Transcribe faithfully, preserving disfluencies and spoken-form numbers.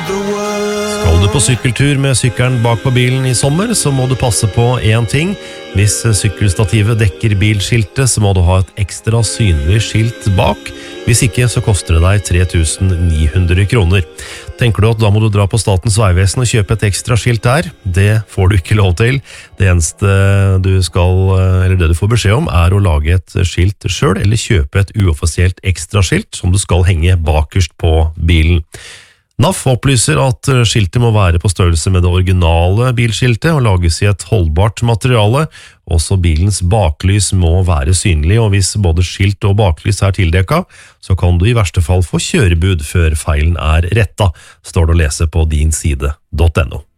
the world. Skal du på sykkeltur med sykkelen bak på bilen i sommer, så må du passe på en ting. Hvis sykkelstativet dekker bilskiltet, så må du ha et ekstra synlig skilt bak. Hvis ikke, så koster det deg tre tusen ni hundre kroner. Tenker du at da må du dra på Statens Vegvesen og kjøpe et ekstra skilt der? Det får du ikke lov til. Det eneste du skal, eller det du får beskjed om, er å lage et skilt selv, eller kjøpe et uoffisielt ekstra skilt som du skal henge bakerst på bilen. N A F opplyser at skiltet må være på størrelse med det originale bilskiltet og lages i et holdbart materiale. Også bilens baklys må være synlig, og hvis både skilt og baklys er tildekket, så kan du i verste fall få kjørebud før feilen er rettet, står det å lese på din side punktum no.